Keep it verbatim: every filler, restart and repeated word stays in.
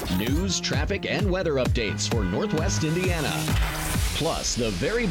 News, traffic, and weather updates for Northwest Indiana. Plus, the very